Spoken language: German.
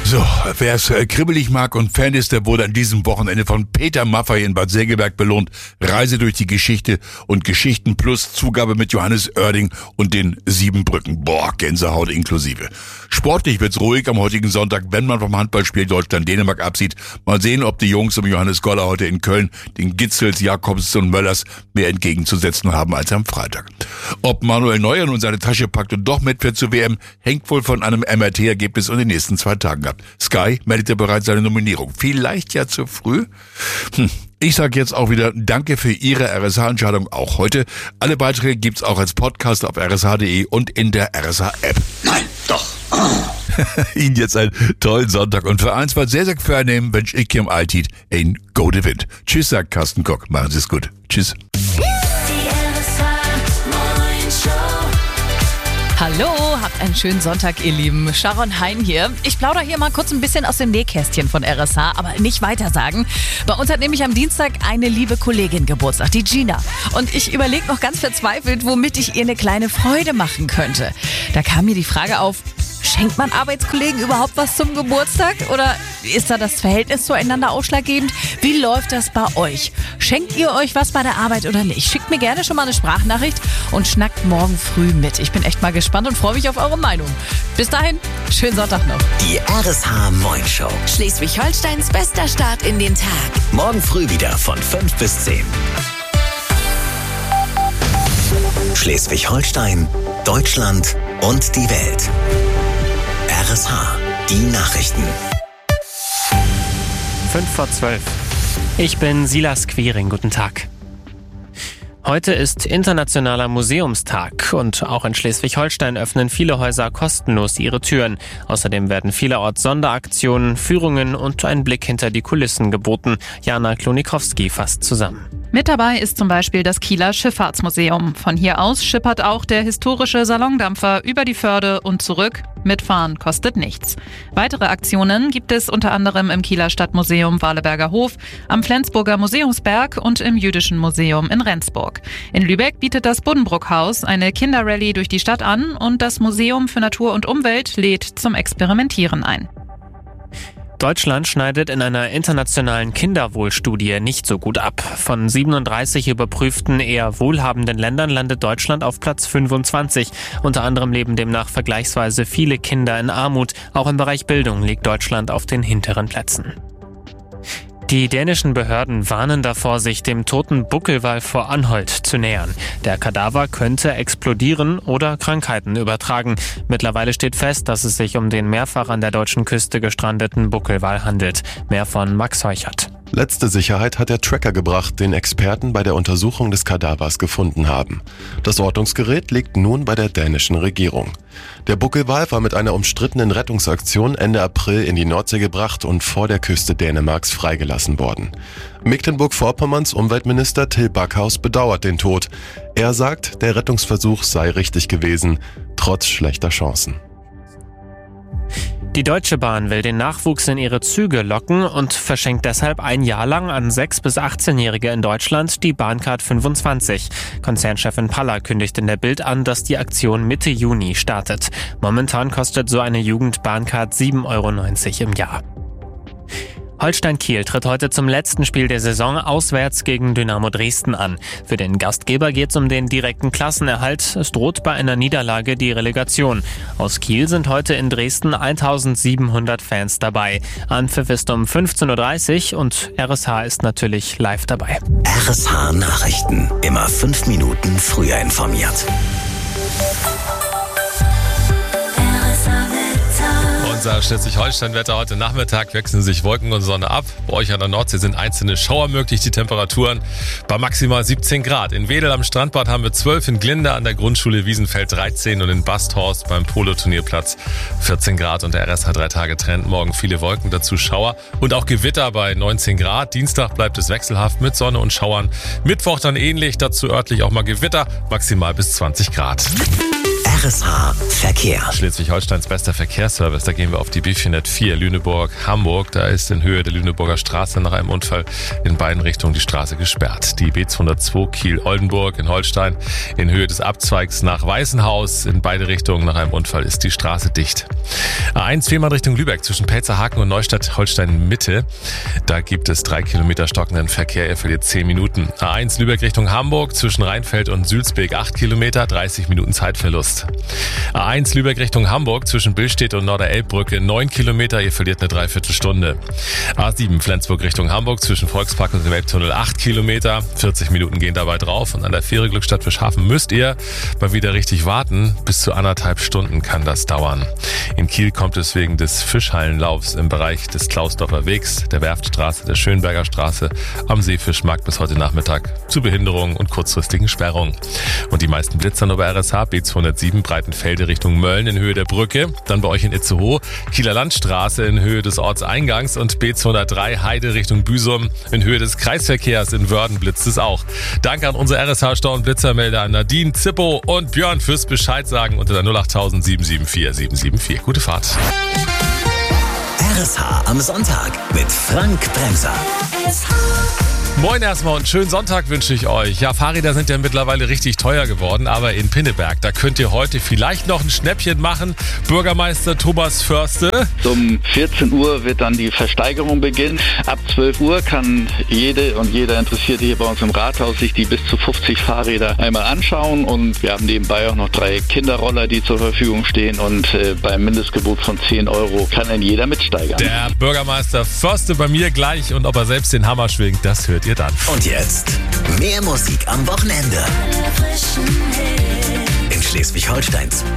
So, wer es kribbelig mag und Fan ist, der wurde an diesem Wochenende von Peter Maffay in Bad Segeberg belohnt. Reise durch die Geschichte und Geschichten plus Zugabe mit Johannes Oerding und den 7 Brücken. Boah, Gänsehaut inklusive. Sportlich wird's ruhig am heutigen Sonntag, wenn man vom Handballspiel Deutschland-Dänemark absieht. Mal sehen, ob die Jungs um Johannes Goller heute in Köln den Gitzels, Jakobs und Möllers mehr entgegenzusetzen haben als am Freitag. Ob Manuel Neuer nun seine Tasche packt und doch mitfährt zur WM, hängt wohl von einem MRT-Ergebnis in den nächsten 2 Tagen ab. Sky meldete bereits seine Nominierung. Vielleicht ja zu früh? Ich sage jetzt auch wieder Danke für Ihre RSH-Entscheidung auch heute. Alle Beiträge gibt's auch als Podcast auf rsh.de und in der RSH-App. Nein, doch. Ihnen jetzt einen tollen Sonntag und für eins, was sehr, sehr vernehmen, wünsche ich Kim Altit ein Gode Wind. Tschüss, sagt Carsten Koch. Machen Sie es gut. Tschüss. Hallo, habt einen schönen Sonntag, ihr Lieben. Sharon Hein hier. Ich plaudere hier mal kurz ein bisschen aus dem Nähkästchen von RSH, aber nicht weiter sagen. Bei uns hat nämlich am Dienstag eine liebe Kollegin Geburtstag, die Gina. Und ich überlege noch ganz verzweifelt, womit ich ihr eine kleine Freude machen könnte. Da kam mir die Frage auf, schenkt man Arbeitskollegen überhaupt was zum Geburtstag? Oder ist da das Verhältnis zueinander ausschlaggebend? Wie läuft das bei euch? Schenkt ihr euch was bei der Arbeit oder nicht? Schickt mir gerne schon mal eine Sprachnachricht und schnackt morgen früh mit. Ich bin echt mal gespannt und freue mich auf eure Meinung. Bis dahin, schönen Sonntag noch. Die RSH Moin Show. Schleswig-Holsteins bester Start in den Tag. Morgen früh wieder von 5 bis 10. Schleswig-Holstein, Deutschland und die Welt. RSH, die Nachrichten. 5:12. Ich bin Silas Quiring. Guten Tag. Heute ist Internationaler Museumstag und auch in Schleswig-Holstein öffnen viele Häuser kostenlos ihre Türen. Außerdem werden vielerorts Sonderaktionen, Führungen und ein Blick hinter die Kulissen geboten. Jana Klonikowski fasst zusammen. Mit dabei ist zum Beispiel das Kieler Schifffahrtsmuseum. Von hier aus schippert auch der historische Salondampfer über die Förde und zurück. Mitfahren kostet nichts. Weitere Aktionen gibt es unter anderem im Kieler Stadtmuseum Waleberger Hof, am Flensburger Museumsberg und im Jüdischen Museum in Rendsburg. In Lübeck bietet das Buddenbrook-Haus eine Kinderrallye durch die Stadt an und das Museum für Natur und Umwelt lädt zum Experimentieren ein. Deutschland schneidet in einer internationalen Kinderwohlstudie nicht so gut ab. Von 37 überprüften, eher wohlhabenden Ländern landet Deutschland auf Platz 25. Unter anderem leben demnach vergleichsweise viele Kinder in Armut. Auch im Bereich Bildung liegt Deutschland auf den hinteren Plätzen. Die dänischen Behörden warnen davor, sich dem toten Buckelwal vor Anholt zu nähern. Der Kadaver könnte explodieren oder Krankheiten übertragen. Mittlerweile steht fest, dass es sich um den mehrfach an der deutschen Küste gestrandeten Buckelwal handelt. Mehr von Max Heuchert. Letzte Sicherheit hat der Tracker gebracht, den Experten bei der Untersuchung des Kadavers gefunden haben. Das Ortungsgerät liegt nun bei der dänischen Regierung. Der Buckelwal war mit einer umstrittenen Rettungsaktion Ende April in die Nordsee gebracht und vor der Küste Dänemarks freigelassen worden. Mecklenburg-Vorpommerns Umweltminister Till Backhaus bedauert den Tod. Er sagt, der Rettungsversuch sei richtig gewesen, trotz schlechter Chancen. Die Deutsche Bahn will den Nachwuchs in ihre Züge locken und verschenkt deshalb ein Jahr lang an 6- bis 18-Jährige in Deutschland die Bahncard 25. Konzernchefin Paller kündigt in der Bild an, dass die Aktion Mitte Juni startet. Momentan kostet so eine Jugendbahncard 7,90 € im Jahr. Holstein Kiel tritt heute zum letzten Spiel der Saison auswärts gegen Dynamo Dresden an. Für den Gastgeber geht es um den direkten Klassenerhalt. Es droht bei einer Niederlage die Relegation. Aus Kiel sind heute in Dresden 1700 Fans dabei. Anpfiff ist um 15:30 Uhr und RSH ist natürlich live dabei. RSH Nachrichten. Immer 5 Minuten früher informiert. Unser Schleswig-Holstein-Wetter heute Nachmittag wechseln sich Wolken und Sonne ab. Bei euch an der Nordsee sind einzelne Schauer möglich. Die Temperaturen bei maximal 17 Grad. In Wedel am Strandbad haben wir 12, in Glinde an der Grundschule Wiesenfeld 13 und in Basthorst beim Polo-Turnierplatz 14 Grad. Und der RSH 3-Tage-Trend. Morgen viele Wolken, dazu Schauer und auch Gewitter bei 19 Grad. Dienstag bleibt es wechselhaft mit Sonne und Schauern. Mittwoch dann ähnlich, dazu örtlich auch mal Gewitter, maximal bis 20 Grad. RSH Verkehr. Schleswig-Holsteins bester Verkehrsservice, da gehen wir auf die B404 Lüneburg-Hamburg. Da ist in Höhe der Lüneburger Straße nach einem Unfall in beiden Richtungen die Straße gesperrt. Die B202 Kiel-Oldenburg in Holstein in Höhe des Abzweigs nach Weißenhaus in beide Richtungen nach einem Unfall ist die Straße dicht. A1 Fehmarn Richtung Lübeck zwischen Pelzerhaken und Neustadt-Holstein-Mitte. Da gibt es 3 Kilometer stockenden Verkehr, ihr verliert 10 Minuten. A1 Lübeck Richtung Hamburg zwischen Rheinfeld und Sülzbeek 8 Kilometer, 30 Minuten Zeitverlust. A1 Lübeck Richtung Hamburg zwischen Billstedt und Norderelbbrücke 9 Kilometer, ihr verliert eine Dreiviertelstunde. A7 Flensburg Richtung Hamburg zwischen Volkspark und dem Elbtunnel 8 Kilometer, 40 Minuten gehen dabei drauf. Und an der Fähre Glückstadt Fischhafen müsst ihr mal wieder richtig warten. Bis zu 1,5 Stunden kann das dauern. In Kiel kommt es wegen des Fischhallenlaufs im Bereich des Klausdorfer Wegs, der Werftstraße, der Schönberger Straße am Seefischmarkt bis heute Nachmittag zu Behinderungen und kurzfristigen Sperrungen. Und die meisten Blitzer nur bei RSH, B207 Breitenfelde Richtung Mölln in Höhe der Brücke, dann bei euch in Itzehoe, Kieler Landstraße in Höhe des Ortseingangs und B203 Heide Richtung Büsum in Höhe des Kreisverkehrs in Wörden blitzt es auch. Danke an unsere RSH-Stau- und Blitzermelder Nadine, Zippo und Björn fürs Bescheid sagen unter der 08000 774 774. Gute Fahrt. RSH am Sonntag mit Frank Bremser. Moin erstmal und schönen Sonntag wünsche ich euch. Ja, Fahrräder sind ja mittlerweile richtig teuer geworden, aber in Pinneberg, da könnt ihr heute vielleicht noch ein Schnäppchen machen. Bürgermeister Thomas Förste. Um 14 Uhr wird dann die Versteigerung beginnen. Ab 12 Uhr kann jede und jeder Interessierte hier bei uns im Rathaus sich die bis zu 50 Fahrräder einmal anschauen. Und wir haben nebenbei auch noch 3 Kinderroller, die zur Verfügung stehen. Und beim Mindestgebot von 10 € kann dann jeder mitsteigern. Der Bürgermeister Förste bei mir gleich und ob er selbst den Hammer schwingt, das hört ihr dann. Und jetzt mehr Musik am Wochenende. In Schleswig-Holsteins